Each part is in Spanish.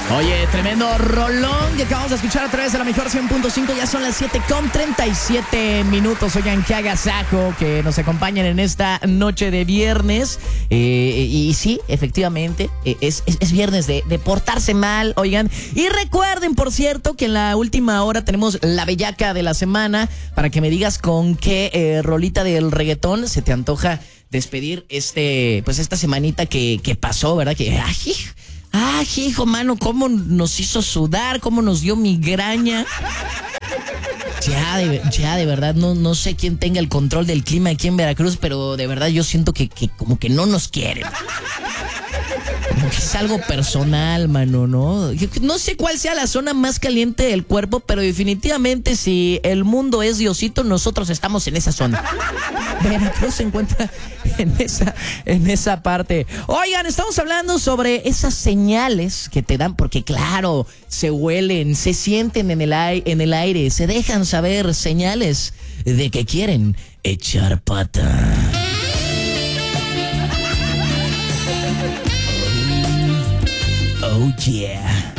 Oye, tremendo rolón que acabamos de escuchar a través de la mejor 100.5. Ya son las 7:37. Oigan, qué agasajo que nos acompañan en esta noche de viernes. Y sí, efectivamente, es viernes de portarse mal, oigan. Y recuerden, por cierto, que en la última hora tenemos la bellaca de la semana para que me digas con qué rolita del reggaetón se te antoja despedir esta semanita que pasó, ¿verdad? Hijo, mano, cómo nos hizo sudar, cómo nos dio migraña. Ya de verdad, no sé quién tenga el control del clima aquí en Veracruz, pero de verdad yo siento que como que no nos quieren. Como que es algo personal, mano, ¿no? No sé cuál sea la zona más caliente del cuerpo, pero definitivamente si el mundo es Diosito, nosotros estamos en esa zona. Veracruz se encuentra en esa parte. Oigan, estamos hablando sobre esas señales que te dan, porque claro, se huelen, se sienten en el aire, se dejan saber señales de que quieren echar pata. Oh yeah.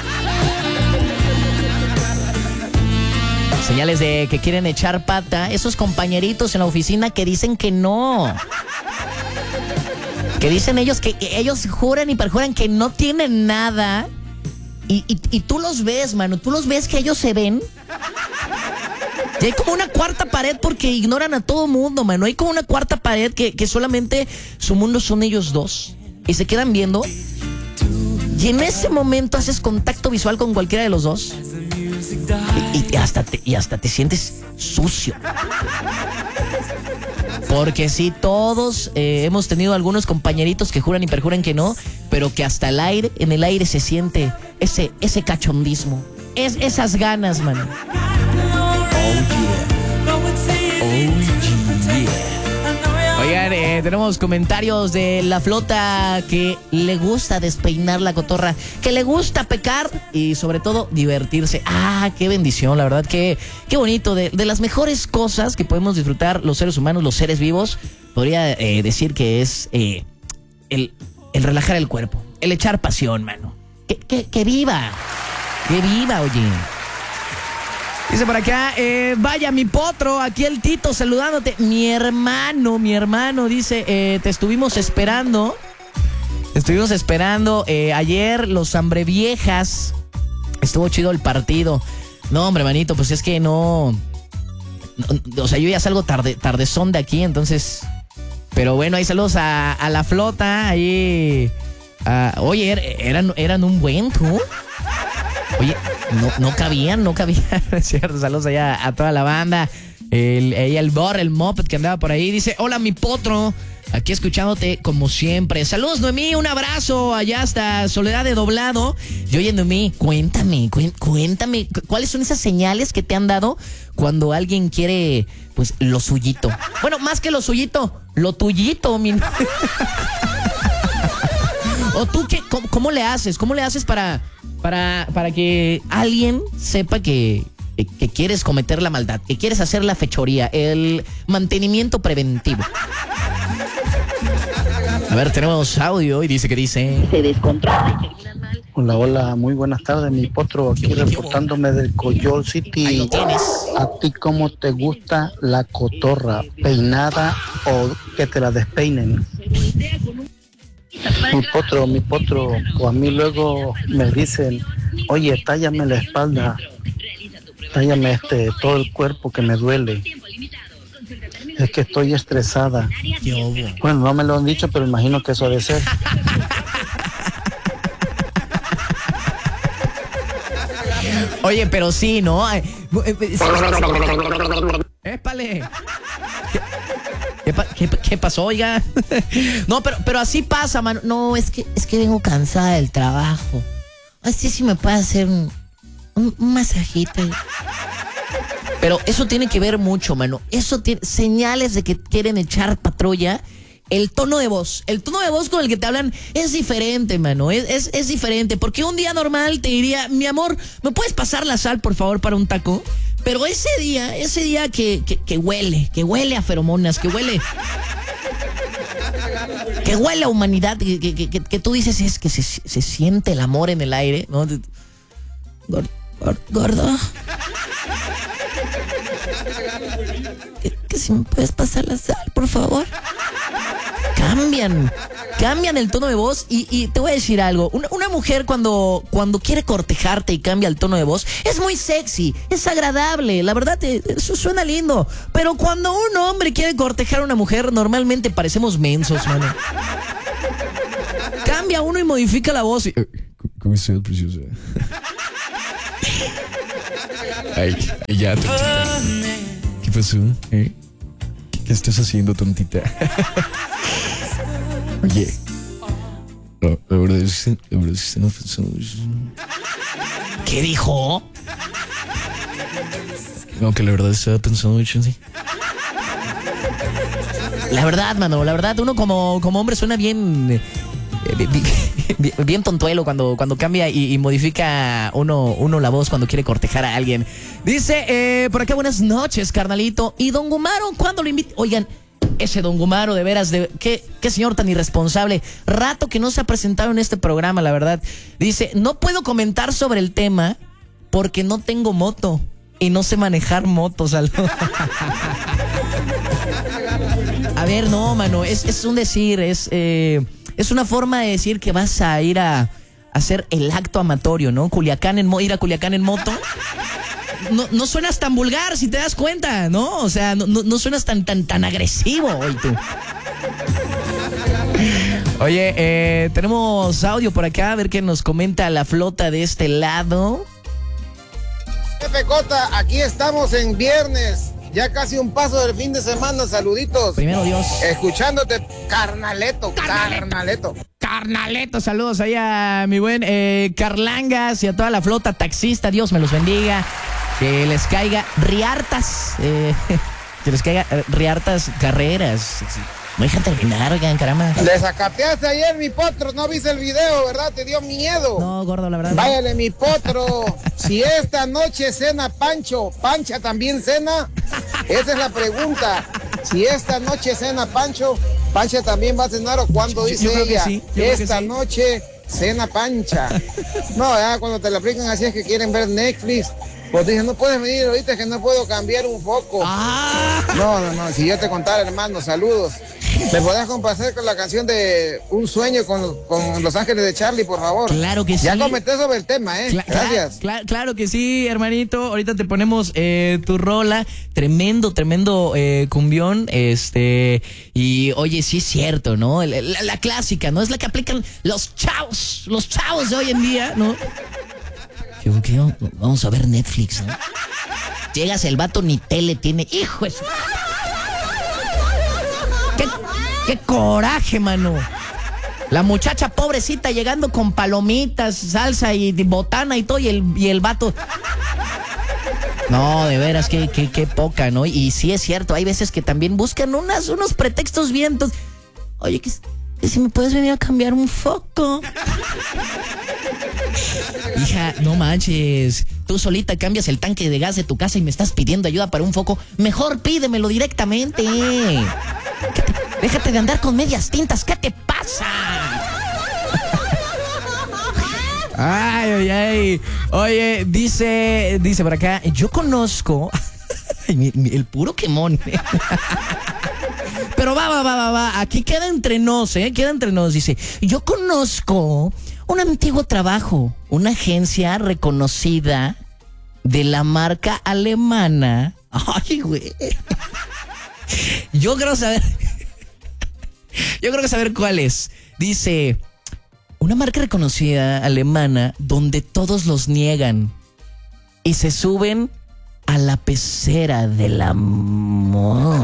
Señales de que quieren echar pata. Esos compañeritos en la oficina que dicen que no. Que dicen ellos que ellos juran y perjuran que no tienen nada. Y tú los ves, mano. Tú los ves que ellos se ven. Y hay como una cuarta pared porque ignoran a todo mundo, mano. Hay como una cuarta pared que solamente su mundo son ellos dos. Y se quedan viendo. Y en ese momento haces contacto visual con cualquiera de los dos y hasta te sientes sucio. Porque sí, todos hemos tenido algunos compañeritos que juran y perjuran que no, pero que hasta en el aire se siente ese cachondismo, esas ganas, man. Oh yeah. Oigan, tenemos comentarios de la flota que le gusta despeinar la cotorra, que le gusta pecar y sobre todo divertirse. Qué bendición, la verdad, qué bonito. De las mejores cosas que podemos disfrutar los seres humanos, los seres vivos, podría decir que es el relajar el cuerpo, el echar pasión, mano. Que viva, oye. Dice por acá, vaya mi potro, aquí el Tito saludándote. Mi hermano, dice, te estuvimos esperando. Ayer los hambreviejas. Estuvo chido el partido. No, hombre, manito, pues es que no, o sea, yo ya salgo tardezón de aquí, entonces. Pero bueno, ahí saludos a la flota, ahí. Oye, eran un buen, ¿tú? Oye, no cabían, es cierto. Saludos allá a toda la banda. El Moped que andaba por ahí. Dice, hola mi potro, aquí escuchándote como siempre. Saludos, Noemí, un abrazo allá hasta Soledad de Doblado. Y oye, Noemí, cuéntame, ¿cuáles son esas señales que te han dado cuando alguien quiere, pues, lo suyito? Bueno, más que lo suyito, lo tuyito, mi... ¿O tú qué? ¿Cómo le haces? ¿Cómo le haces para que alguien sepa que quieres cometer la maldad, que quieres hacer la fechoría, el mantenimiento preventivo? A ver, tenemos audio y dice. Se descontrola. Hola, muy buenas tardes, mi potro, aquí reportándome del Coyol City. Ahí lo tienes. ¿A ti cómo te gusta la cotorra? ¿Peinada o que te la despeinen? Mi potro, o a mí luego me dicen, oye, tállame la espalda, tállame todo el cuerpo que me duele, es que estoy estresada. Bueno, no me lo han dicho, pero imagino que eso ha de ser. Oye, pero sí, ¿no? ¡Épale! ¿Qué pasó, oiga? No, pero así pasa, mano. No, es que vengo cansada del trabajo. Así sí me puede hacer un masajito. Pero eso tiene que ver mucho, mano. Eso tiene señales de que quieren echar patrulla. El tono de voz con el que te hablan es diferente, mano. Es diferente. Porque un día normal te diría, mi amor, ¿me puedes pasar la sal, por favor, para un taco? Pero ese día que huele a feromonas, que huele que huele a humanidad, que tú dices es que se siente el amor en el aire, ¿no? Gordo. Que si me puedes pasar la sal, por favor. Cambian el tono de voz y te voy a decir algo. Una mujer cuando quiere cortejarte y cambia el tono de voz, es muy sexy, es agradable, la verdad, eso suena lindo. Pero cuando un hombre quiere cortejar a una mujer, normalmente parecemos mensos, mano. Cambia uno y modifica la voz y... ¿Cómo estás, preciosa? Ay, ya, tontita. ¿Qué pasó? ¿Qué estás haciendo, tontita? Oye, la verdad es que estaba pensando... ¿Qué dijo? No, que la verdad estaba pensando mucho, sí. La verdad, mano, la verdad, uno como hombre suena bien tontuelo cuando cambia y modifica uno la voz cuando quiere cortejar a alguien. Dice, por acá, buenas noches, carnalito. Y don Gumaro, ¿cuándo lo invita? Oigan, ese don Gumaro, de veras, qué señor tan irresponsable. Rato que no se ha presentado en este programa, la verdad. Dice, no puedo comentar sobre el tema porque no tengo moto y no sé manejar motos. A ver, no, mano, es un decir, es una forma de decir que vas a ir a hacer el acto amatorio, ¿no? Ir a Culiacán en moto. No suenas tan vulgar, si te das cuenta, ¿no? O sea, no suenas tan agresivo hoy tú. Oye, tenemos audio por acá, a ver qué nos comenta la flota de este lado. Jefe Cota, aquí estamos en viernes, ya casi un paso del fin de semana, saluditos. Primero Dios. Escuchándote, carnaleto. Carnaleto, saludos ahí a mi buen Carlangas y a toda la flota taxista, Dios me los bendiga. Que les caiga riartas, carreras. No dejan terminar, oigan, caramba. Le sacateaste ayer, mi potro, no viste el video, ¿verdad? Te dio miedo. No, gordo, la verdad. Váyale, mi potro. Si esta noche cena Pancho, ¿Pancha también cena? Esa es la pregunta. Si esta noche cena Pancho, ¿Pancha también va a cenar o cuándo dice ella? Sí, esta noche cena Pancha. No, ya cuando te la aplican así es que quieren ver Netflix. Pues dicen, no puedes venir ahorita que no puedo cambiar un foco. No, si yo te contara, hermano, saludos. ¿Me podés complacer con la canción de Un sueño con Los Ángeles de Charlie, por favor? Claro que sí. Ya comenté sobre el tema, Gracias. Claro que sí, hermanito. Ahorita te ponemos tu rola. Tremendo cumbión. Y oye, sí es cierto, ¿no? La clásica, ¿no? Es la que aplican los chavos de hoy en día, ¿no? ¿Qué? Vamos a ver Netflix, ¿no? Llegas, el vato ni tele tiene. ¡Hijo! ¡Qué coraje, mano! La muchacha pobrecita llegando con palomitas, salsa y botana y todo, y el vato... No, de veras, qué poca, ¿no? Y sí es cierto, hay veces que también buscan unos pretextos vientos. Oye, que si me puedes venir a cambiar un foco. Hija, no manches. Tú solita cambias el tanque de gas de tu casa y me estás pidiendo ayuda para un foco. Mejor pídemelo directamente. Déjate de andar con medias tintas. ¿Qué te pasa? Ay. Oye, dice por acá, yo conozco... el puro quemón. Pero va. Aquí queda entre nos, Queda entre nos. Dice, yo conozco un antiguo trabajo, una agencia reconocida de la marca alemana. Ay, güey. Yo quiero saber cuál es. Dice, una marca reconocida alemana donde todos los niegan y se suben a la pecera del amor.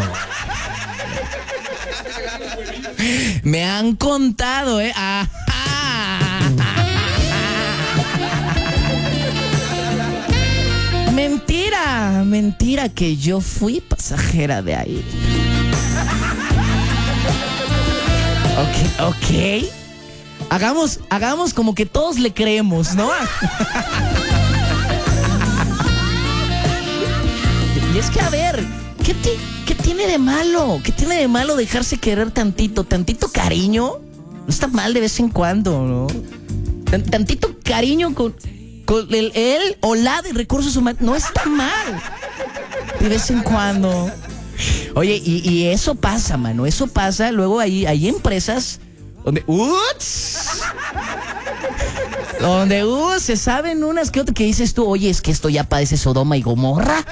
Me han contado, Mentira que yo fui pasajera de ahí. Ok. Hagamos como que todos le creemos, ¿no? Y es que, a ver, ¿Qué tiene de malo? ¿Qué tiene de malo dejarse querer tantito cariño? No está mal de vez en cuando, ¿no? Tantito cariño con él o la de recursos humanos. No está mal. De vez en cuando. Oye, y eso pasa, mano. Eso pasa. Luego hay empresas donde... Donde se saben unas que otras que dices tú, oye, es que esto ya padece Sodoma y Gomorra.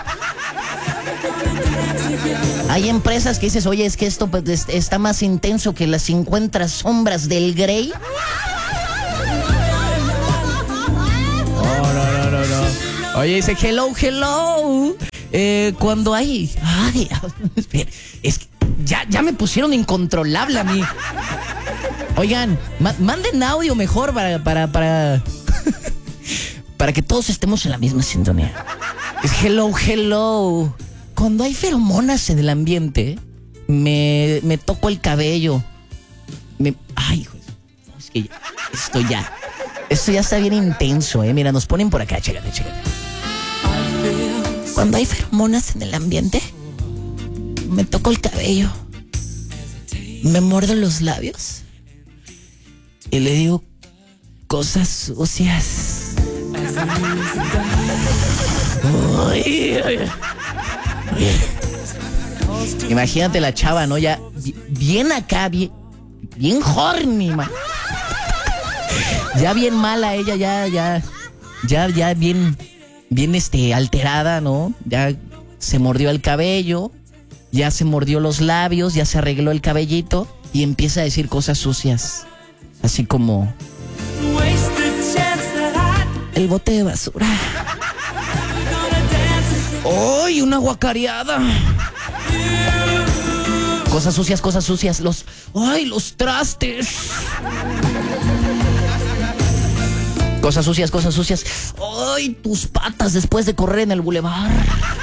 Hay empresas que dices, oye, es que esto pues, está más intenso que las 50 sombras del Grey. No. Oye, dice, hello. Cuando hay... Ay, es que ya me pusieron incontrolable a mí. Oigan, manden audio mejor para para que todos estemos en la misma sintonía. Es hello. Cuando hay feromonas en el ambiente, me toco el cabello. Ay, es que esto ya está bien intenso, Mira, nos ponen por acá, chécate. Cuando hay feromonas en el ambiente, me toco el cabello, me muerdo los labios y le digo cosas sucias. Ay. Imagínate la chava, ¿no? Ya bien acá, bien horny, man. Ya bien mala ella, ya bien alterada, ¿no? Ya se mordió el cabello, ya se mordió los labios, ya se arregló el cabellito y empieza a decir cosas sucias. Así como... el bote de basura. ¡Ay, una guacareada! Cosas sucias. Los trastes. Cosas sucias. ¡Ay, tus patas después de correr en el bulevar!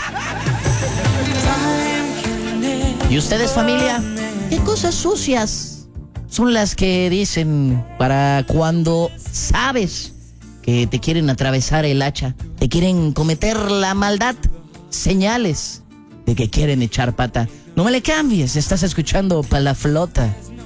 ¿Y ustedes, familia? ¿Qué cosas sucias son las que dicen para cuando sabes que te quieren atravesar el hacha, te quieren cometer la maldad? Señales de que quieren echar pata. No me le cambies, estás escuchando Pa' la Flota.